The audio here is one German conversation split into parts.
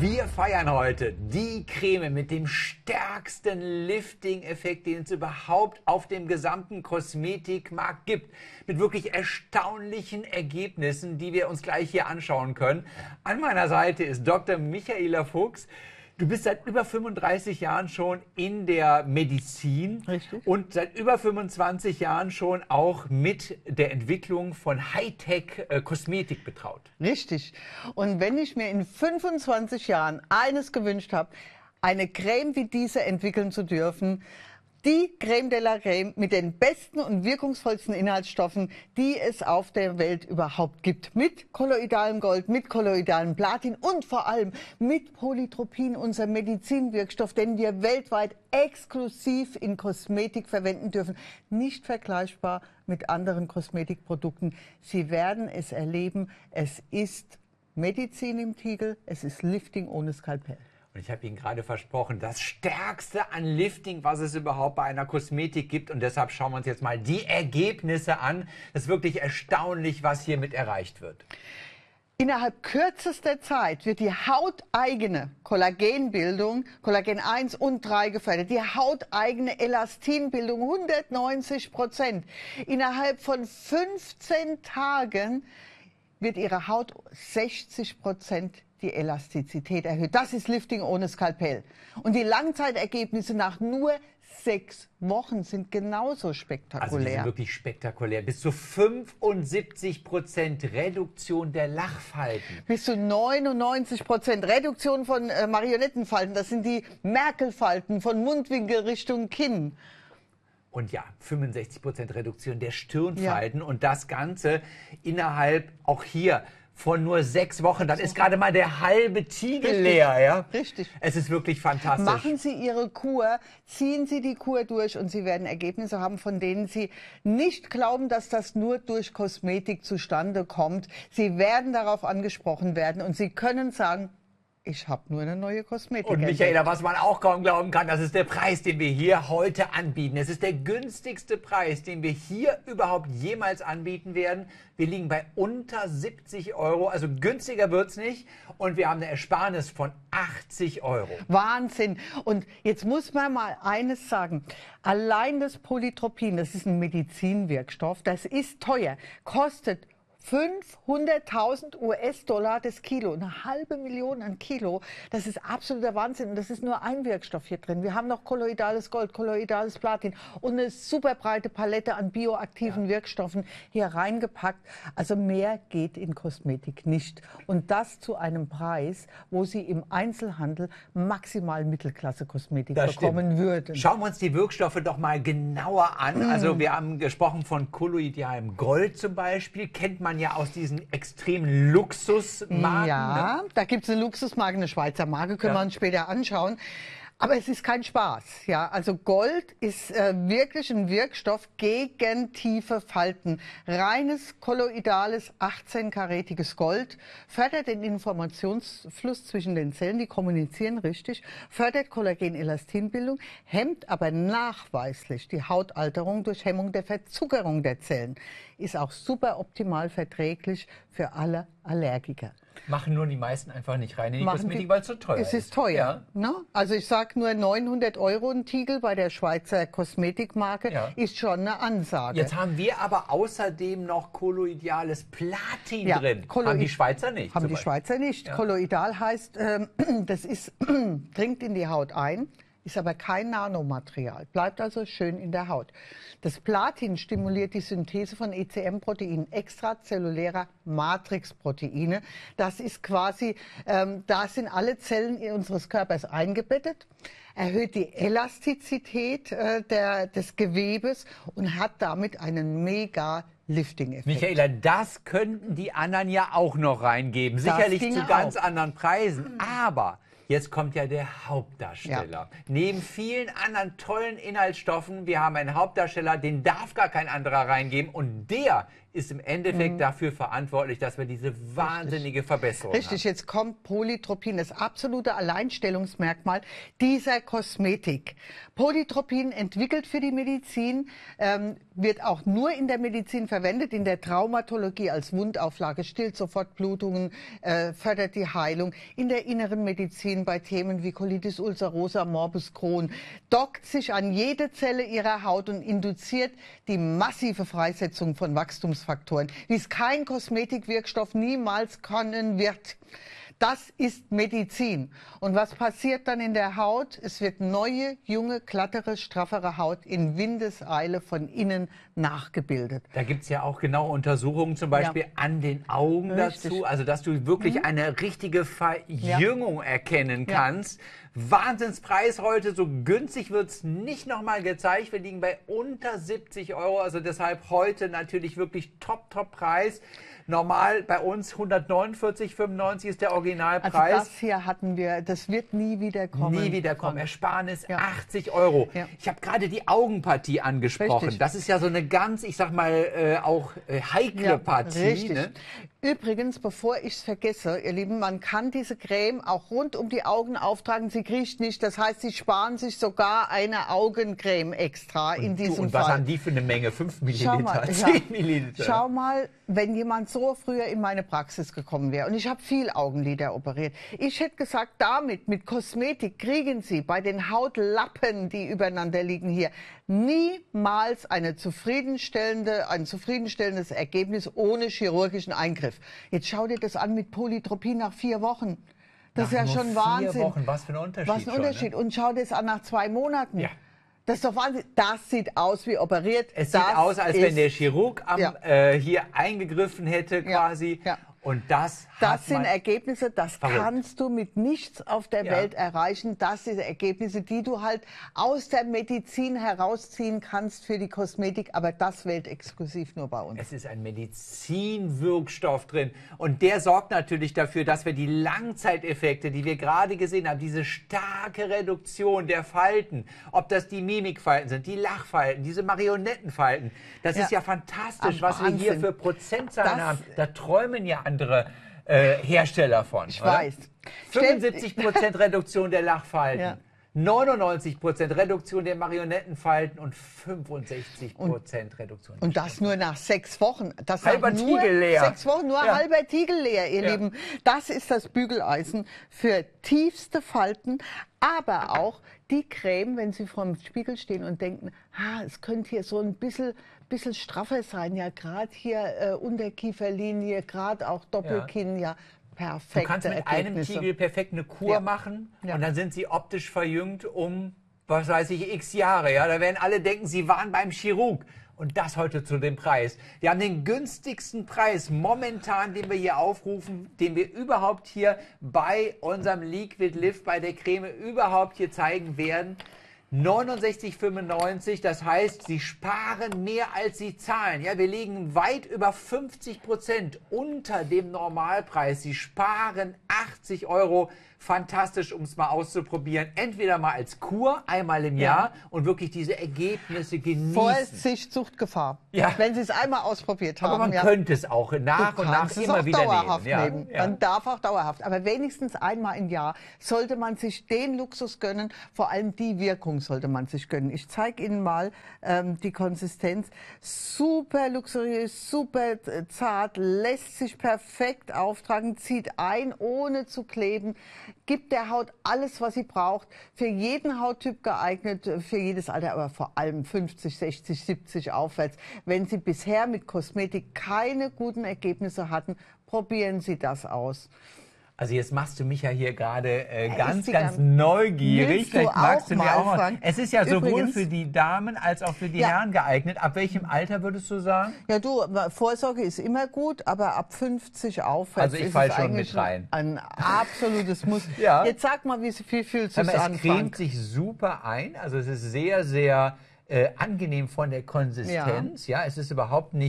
Wir feiern heute die Creme mit dem stärksten Lifting-Effekt, den es überhaupt auf dem gesamten Kosmetikmarkt gibt. Mit wirklich erstaunlichen Ergebnissen, die wir uns gleich hier anschauen können. An meiner Seite ist Dr. Michaela Fuchs. Du bist seit über 35 Jahren schon in der Medizin. Richtig. Und seit über 25 Jahren schon auch mit der Entwicklung von Hightech-Kosmetik betraut. Richtig. Und wenn ich mir in 25 Jahren eines gewünscht habe, eine Creme wie diese entwickeln zu dürfen, die Creme de la Creme mit den besten und wirkungsvollsten Inhaltsstoffen, die es auf der Welt überhaupt gibt. Mit kolloidalem Gold, mit kolloidalem Platin und vor allem mit Polytropin, unserem Medizinwirkstoff, den wir weltweit exklusiv in Kosmetik verwenden dürfen. Nicht vergleichbar mit anderen Kosmetikprodukten. Sie werden es erleben, es ist Medizin im Tiegel, es ist Lifting ohne Skalpell. Und ich habe Ihnen gerade versprochen, das Stärkste an Lifting, was es überhaupt bei einer Kosmetik gibt. Und deshalb schauen wir uns jetzt mal die Ergebnisse an. Es ist wirklich erstaunlich, was hiermit erreicht wird. Innerhalb kürzester Zeit wird die hauteigene Kollagenbildung, Kollagen 1 und 3 gefördert, die hauteigene Elastinbildung 190%. Innerhalb von 15 Tagen wird Ihre Haut 60% die Elastizität erhöht. Das ist Lifting ohne Skalpell. Und die Langzeitergebnisse nach nur 6 Wochen sind genauso spektakulär. Also die sind wirklich spektakulär. Bis zu 75% Reduktion der Lachfalten. Bis zu 99% Reduktion von Marionettenfalten. Das sind die Merkel-Falten von Mundwinkel Richtung Kinn. Und ja, 65% Reduktion der Stirnfalten. Ja. Und das Ganze innerhalb auch hier von nur 6 Wochen. Dann ist gerade mal der halbe Tiegel leer. Ja? Richtig. Es ist wirklich fantastisch. Machen Sie Ihre Kur, ziehen Sie die Kur durch und Sie werden Ergebnisse haben, von denen Sie nicht glauben, dass das nur durch Kosmetik zustande kommt. Sie werden darauf angesprochen werden und Sie können sagen, ich habe nur eine neue Kosmetik. Und Michaela, was man auch kaum glauben kann, das ist der Preis, den wir hier heute anbieten. Es ist der günstigste Preis, den wir hier überhaupt jemals anbieten werden. Wir liegen bei unter 70 €, also günstiger wird's nicht. Und wir haben eine Ersparnis von 80 €. Wahnsinn. Und jetzt muss man mal eines sagen. Allein das Polytropin, das ist ein Medizinwirkstoff, das ist teuer, kostet 500.000 US-Dollar das Kilo, 500.000 an Kilo. Das ist absoluter Wahnsinn. Und das ist nur ein Wirkstoff hier drin. Wir haben noch kolloidales Gold, kolloidales Platin und eine super breite Palette an bioaktiven Wirkstoffen hier reingepackt. Also mehr geht in Kosmetik nicht. Und das zu einem Preis, wo Sie im Einzelhandel maximal Mittelklasse-Kosmetik bekommen würden. Schauen wir uns die Wirkstoffe doch mal genauer an. Also wir haben gesprochen von kolloidalem Gold zum Beispiel. Kennt man ja aus diesen extremen Luxusmarken. Ja, ne? Da gibt es eine Luxusmarke, eine Schweizer Marke, können wir uns später anschauen. Aber es ist kein Spaß. Ja? Also Gold ist wirklich ein Wirkstoff gegen tiefe Falten. Reines, kolloidales, 18-karätiges Gold fördert den Informationsfluss zwischen den Zellen, die kommunizieren richtig, fördert Kollagen-Elastinbildung, hemmt aber nachweislich die Hautalterung durch Hemmung der Verzuckerung der Zellen. Ist auch super optimal verträglich für alle Allergiker. Machen nur die meisten einfach nicht rein in die Kosmetik, weil es zu teuer ist. Es ist teuer. Ja. Ne? Also ich sage nur 900 € ein Tiegel bei der Schweizer Kosmetikmarke ist schon eine Ansage. Jetzt haben wir aber außerdem noch kolloidales Platin drin. Haben die Schweizer nicht. Haben die Schweizer nicht. Ja. Kolloidal heißt, das ist, dringt in die Haut ein. Ist aber kein Nanomaterial, bleibt also schön in der Haut. Das Platin stimuliert die Synthese von ECM-Proteinen, extrazellulärer Matrixproteine. Das ist quasi, da sind alle Zellen unseres Körpers eingebettet, erhöht die Elastizität des Gewebes und hat damit einen mega Lifting-Effekt. Michaela, das könnten die anderen ja auch noch reingeben. Sicherlich zu ganz anderen Preisen, aber jetzt kommt ja der Hauptdarsteller. Ja. Neben vielen anderen tollen Inhaltsstoffen, wir haben einen Hauptdarsteller, den darf gar kein anderer reingeben und der ist im Endeffekt dafür verantwortlich, dass wir diese wahnsinnige Verbesserung Richtig, jetzt kommt Polytropin, das absolute Alleinstellungsmerkmal dieser Kosmetik. Polytropin entwickelt für die Medizin, wird auch nur in der Medizin verwendet, in der Traumatologie als Wundauflage, stillt sofort Blutungen, fördert die Heilung, in der inneren Medizin bei Themen wie Colitis ulcerosa, Morbus Crohn, dockt sich an jede Zelle ihrer Haut und induziert die massive Freisetzung von Wachstumsfaktoren, wie es kein Kosmetikwirkstoff niemals können wird. Das ist Medizin. Und was passiert dann in der Haut? Es wird neue, junge, glattere, straffere Haut in Windeseile von innen nachgebildet. Da gibt es ja auch genaue Untersuchungen, zum Beispiel an den Augen dazu, also dass du wirklich eine richtige Verjüngung erkennen kannst. Wahnsinnspreis heute, so günstig wird es nicht nochmal gezeigt. Wir liegen bei unter 70 Euro, also deshalb heute natürlich wirklich Top-Preis. Normal bei uns 149,95 ist der Originalpreis. Also das hier hatten wir, das wird nie wieder kommen. Nie wieder kommen. Ersparnis 80 Euro. Ja. Ich habe gerade die Augenpartie angesprochen. Richtig. Das ist ja so eine ganz, ich sag mal, auch heikle Partie. Richtig. Ne? Übrigens, bevor ich es vergesse, ihr Lieben, man kann diese Creme auch rund um die Augen auftragen. Sie kriecht nicht. Das heißt, Sie sparen sich sogar eine Augencreme extra in diesem Fall. Und was haben die für eine Menge? 5 Milliliter, Schau mal, 10 Milliliter. Schau mal, wenn jemand so früher in meine Praxis gekommen wäre und ich habe viel Augenlider operiert. Ich hätte gesagt, damit, mit Kosmetik kriegen Sie bei den Hautlappen, die übereinander liegen hier, niemals ein zufriedenstellendes Ergebnis ohne chirurgischen Eingriff. Jetzt schau dir das an mit Polytropin nach 4 Wochen. Das ist ja schon Wahnsinn. 4 Wochen, was für ein Unterschied. Was ein Unterschied. Ne? Und schau dir das an nach 2 Monaten. Ja. Das ist doch Wahnsinn. Das sieht aus wie operiert. Es sieht aus, als wenn der Chirurg hier eingegriffen hätte quasi. Ja. Und das sind Ergebnisse, das kannst du mit nichts auf der Ja. Welt erreichen. Das sind Ergebnisse, die du halt aus der Medizin herausziehen kannst für die Kosmetik, aber das weltexklusiv nur bei uns. Es ist ein Medizinwirkstoff drin und der sorgt natürlich dafür, dass wir die Langzeiteffekte, die wir gerade gesehen haben, diese starke Reduktion der Falten, ob das die Mimikfalten sind, die Lachfalten, diese Marionettenfalten, das ist ja fantastisch, was wir hier für Prozentzahlen haben. Da träumen ja andere Hersteller von. Ich weiß. 75% Reduktion der Lachfalten. Ja. 99% Reduktion der Marionettenfalten und 65% Reduktion. Und das nur nach 6 Wochen. Das halber sagt nur Tiegel leer. 6 Wochen, nur halber Tiegel leer, ihr Lieben. Das ist das Bügeleisen für tiefste Falten, aber auch die Creme, wenn Sie vor dem Spiegel stehen und denken, es könnte hier so ein bisschen straffer sein, ja, gerade hier Unterkieferlinie, gerade auch Doppelkinn, perfekte Du kannst mit einem Tiegel perfekt eine Kur machen und dann sind sie optisch verjüngt um, was weiß ich, x Jahre. Ja? Da werden alle denken, sie waren beim Chirurg. Und das heute zu dem Preis. Wir haben den günstigsten Preis momentan, den wir hier aufrufen, den wir überhaupt hier bei unserem Liquid Lift, bei der Creme überhaupt hier zeigen werden. 69,95, das heißt, Sie sparen mehr als Sie zahlen. Ja, wir liegen weit über 50% unter dem Normalpreis. Sie sparen 80 Euro. Fantastisch, um es mal auszuprobieren. Entweder mal als Kur, einmal im Jahr und wirklich diese Ergebnisse genießen. Vorsicht, Suchtgefahr. Ja. Wenn Sie es einmal ausprobiert haben. Aber man könnte es auch nach und nach immer wieder dauerhaft nehmen. Ja. Man darf auch dauerhaft. Aber wenigstens einmal im Jahr sollte man sich den Luxus gönnen. Vor allem die Wirkung sollte man sich gönnen. Ich zeige Ihnen mal die Konsistenz. Super luxuriös, super zart, lässt sich perfekt auftragen, zieht ein, ohne zu kleben. Gibt der Haut alles, was sie braucht, für jeden Hauttyp geeignet, für jedes Alter, aber vor allem 50, 60, 70 aufwärts. Wenn Sie bisher mit Kosmetik keine guten Ergebnisse hatten, probieren Sie das aus. Also jetzt machst du mich ja hier gerade ganz neugierig. Vielleicht magst du mir auch mal. Es ist ja sowohl übrigens für die Damen als auch für die Herren geeignet. Ab welchem Alter würdest du sagen? Ja, du, Vorsorge ist immer gut, aber ab 50 aufwärts also ich fall schon mit rein. Ein absolutes Muss. Jetzt sag mal, wie fühlst du es an? Es cremt sich super ein. Also es ist sehr, sehr angenehm von der Konsistenz. Ja, es ist überhaupt nicht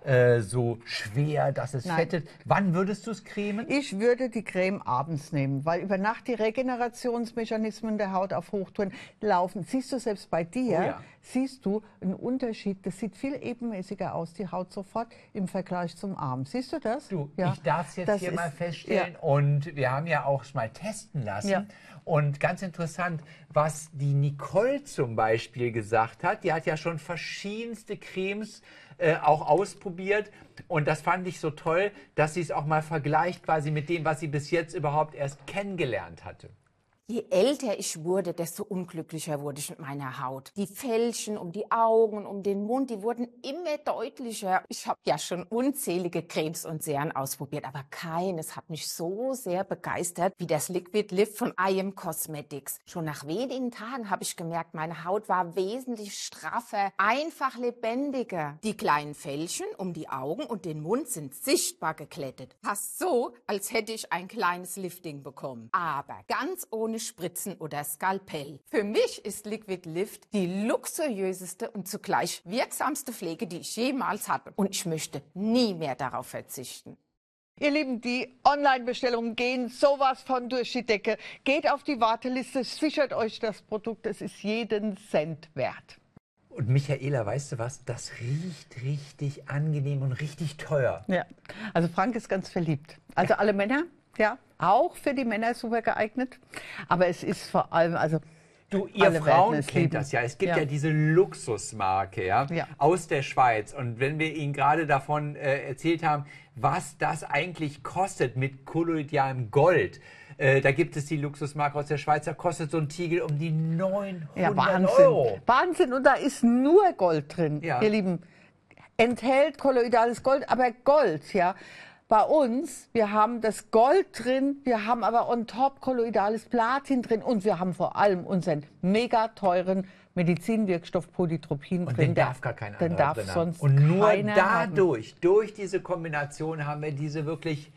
so schwer, dass es Nein. fettet. Wann würdest du es cremen? Ich würde die Creme abends nehmen, weil über Nacht die Regenerationsmechanismen der Haut auf Hochtouren laufen. Siehst du selbst bei dir, Oh ja. siehst du einen Unterschied. Das sieht viel ebenmäßiger aus, die Haut sofort im Vergleich zum Arm. Siehst du das? Du, Ja. ich darf es jetzt Das hier ist- mal feststellen und wir haben ja auch mal testen lassen. Ja. Und ganz interessant, was die Nicole zum Beispiel gesagt hat, die hat ja schon verschiedenste Cremes auch ausprobiert und das fand ich so toll, dass sie es auch mal vergleicht quasi mit dem, was sie bis jetzt überhaupt erst kennengelernt hatte. Je älter ich wurde, desto unglücklicher wurde ich mit meiner Haut. Die Fältchen um die Augen, um den Mund, die wurden immer deutlicher. Ich habe ja schon unzählige Cremes und Serien ausprobiert, aber keines hat mich so sehr begeistert wie das Liquid Lift von IM Cosmetics. Schon nach wenigen Tagen habe ich gemerkt, meine Haut war wesentlich straffer, einfach lebendiger. Die kleinen Fältchen um die Augen und den Mund sind sichtbar geglättet. Fast so, als hätte ich ein kleines Lifting bekommen. Aber ganz ohne Spritzen oder Skalpell. Für mich ist Liquid Lift die luxuriöseste und zugleich wirksamste Pflege, die ich jemals hatte. Und ich möchte nie mehr darauf verzichten. Ihr Lieben, die Online-Bestellungen gehen sowas von durch die Decke. Geht auf die Warteliste, sichert euch das Produkt, es ist jeden Cent wert. Und Michaela, weißt du was? Das riecht richtig angenehm und richtig teuer. Ja, also Frank ist ganz verliebt. Also alle Männer, ja, auch für die Männer super geeignet. Aber es ist vor allem, also Du, ihr alle Frauen werden es kennt lieben. das ja. Es gibt Ja. ja diese Luxusmarke, ja, Ja. aus der Schweiz. Und wenn wir Ihnen gerade davon erzählt haben, was das eigentlich kostet mit kolloidalem Gold, da gibt es die Luxusmarke aus der Schweiz, da kostet so ein Tiegel um die 900 ja, Wahnsinn. Euro. Wahnsinn, und da ist nur Gold drin, Ja. ihr Lieben. Enthält kolloidales Gold, aber Gold, ja. Bei uns, wir haben das Gold drin, wir haben aber on top kolloidales Platin drin und wir haben vor allem unseren mega teuren Medizinwirkstoff Polytropin Und drin. den darf gar kein Den anderer darf drin haben. sonst Und nur keiner dadurch, durch diese Kombination haben wir diese wirklich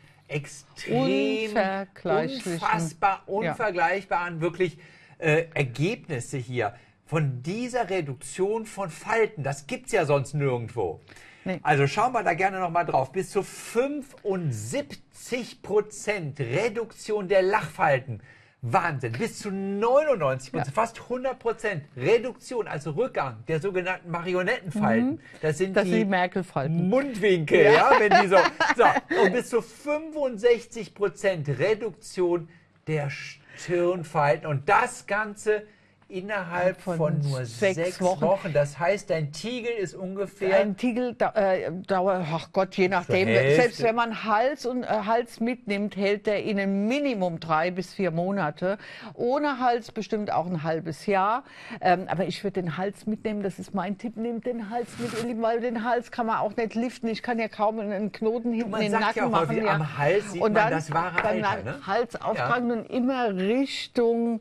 extrem, Unvergleichlichen. unfassbar, unvergleichbaren wirklich Ergebnisse hier. Von dieser Reduktion von Falten, das gibt es ja sonst nirgendwo. Nee. Also schauen wir da gerne noch mal drauf. Bis zu 75% Reduktion der Lachfalten. Wahnsinn. Bis zu 99%, fast 100% Reduktion, also Rückgang der sogenannten Marionettenfalten. Das sind Das sind die die Merkel-Falten. Mundwinkel, ja, wenn die so. Und bis zu 65% Reduktion der Stirnfalten. Und das Ganze innerhalb von nur 6 Wochen. Das heißt, dein Tiegel ist ungefähr. Ein Tiegel dauert, ach Gott, je nachdem. Hälfte. Selbst wenn man Hals mitnimmt, hält der Ihnen Minimum 3 bis 4 Monate. Ohne Hals bestimmt auch ein halbes Jahr. Aber ich würde den Hals mitnehmen, das ist mein Tipp. Nehmt den Hals mit, ihr Lieben, weil den Hals kann man auch nicht liften. Ich kann ja kaum einen Knoten hinten Man in den sagt Nacken ja auch machen. häufig, am Hals sieht und man dann, das wahre dann Alter, ne? Hals auftragen und immer Richtung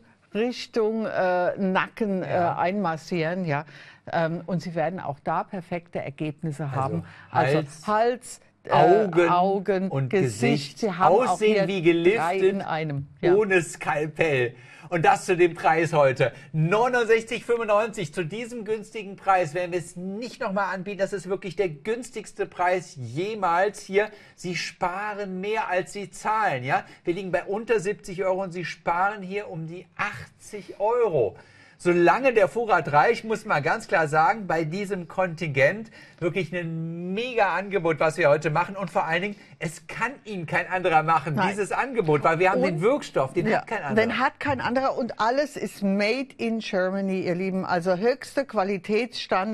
Nacken einmassieren, ja. Und Sie werden auch da perfekte Ergebnisse haben. Also Hals, Augen und Gesicht. Sie haben auch Aussehen hier wie geliftet, 3 in einem. Ja. ohne Skalpell. Und das zu dem Preis heute. 69,95. Zu diesem günstigen Preis werden wir es nicht nochmal anbieten. Das ist wirklich der günstigste Preis jemals hier. Sie sparen mehr, als Sie zahlen. Ja? Wir liegen bei unter 70 Euro und Sie sparen hier um die 80 Euro. Solange der Vorrat reicht, muss man ganz klar sagen, bei diesem Kontingent wirklich ein mega Angebot, was wir heute machen. Und vor allen Dingen, es kann Ihnen kein anderer machen, Nein. dieses Angebot, weil wir haben Und- den Wirkstoff, den hat kein anderer. Den hat kein anderer und alles ist made in Germany, ihr Lieben. Also höchste Qualitätsstandards.